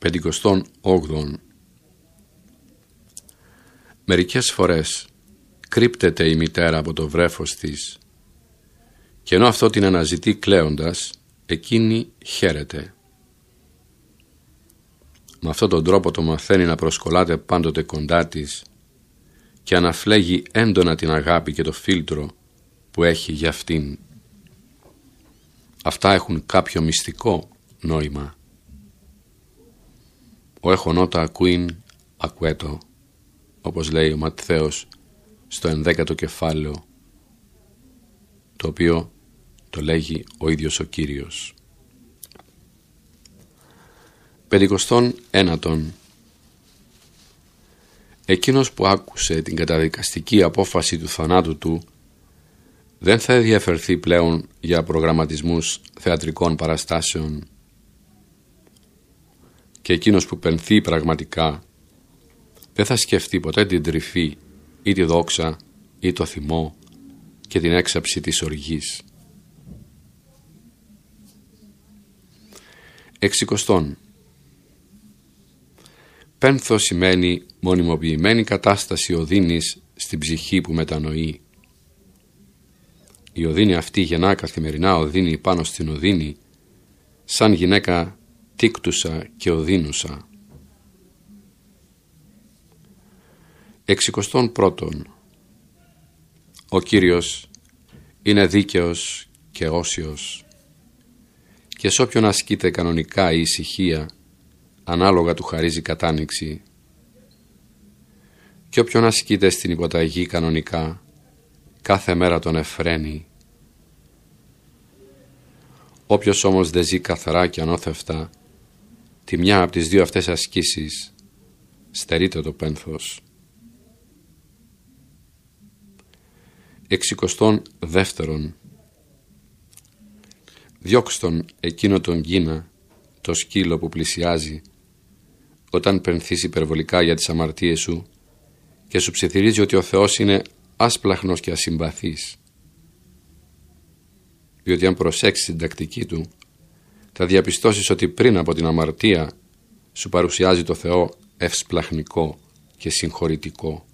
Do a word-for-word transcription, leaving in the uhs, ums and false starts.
Πεντηκοστόν όγδοον. Μερικές φορές κρύπτεται η μητέρα από το βρέφος της και ενώ αυτό την αναζητεί κλαίοντας, εκείνη χαίρεται. Με αυτόν τον τρόπο το μαθαίνει να προσκολάται πάντοτε κοντά της και αναφλέγει έντονα την αγάπη και το φίλτρο που έχει για αυτήν. Αυτά έχουν κάποιο μυστικό νόημα. Ο έχονότα ακούειν ακουέτο, όπως λέει ο Ματθαίος στο ενδέκατο κεφάλαιο, το οποίο το λέγει ο ίδιος ο Κύριος. Πεντηκοστόν ένατον. Εκείνος που άκουσε την καταδικαστική απόφαση του θανάτου του δεν θα ενδιαφερθεί πλέον για προγραμματισμούς θεατρικών παραστάσεων, και εκείνος που πενθεί πραγματικά δεν θα σκεφτεί ποτέ την τρυφή ή τη δόξα ή το θυμό και την έξαψη της οργής. Εξηκοστόν. Πένθο σημαίνει μονιμοποιημένη κατάσταση οδύνης στην ψυχή που μετανοεί. Η οδύνη αυτή γεννά καθημερινά οδύνη πάνω στην οδύνη, σαν γυναίκα τίκτουσα και οδύνουσα. Εξηκοστόν πρώτον. Ο Κύριος είναι δίκαιος και όσιος και σ' όποιον ασκείται κανονικά η ησυχία, ανάλογα του χαρίζει κατάνοιξη, και όποιον ασκείται στην υποταγή κανονικά, κάθε μέρα τον εφραίνει. Όποιος όμως δεν ζει καθαρά και ανώθευτα τη μια από τις δύο αυτές ασκήσεις, στερείται το πένθος. Εξηκοστόν δεύτερον. Διώξτον εκείνο τον κίνα, το σκύλο που πλησιάζει, όταν πενθείς υπερβολικά για τις αμαρτίες σου και σου ψιθυρίζει ότι ο Θεός είναι άσπλαχνος και ασυμπαθής. Διότι αν προσέξεις την τακτική του, θα διαπιστώσεις ότι πριν από την αμαρτία σου παρουσιάζει το Θεό ευσπλαχνικό και συγχωρητικό.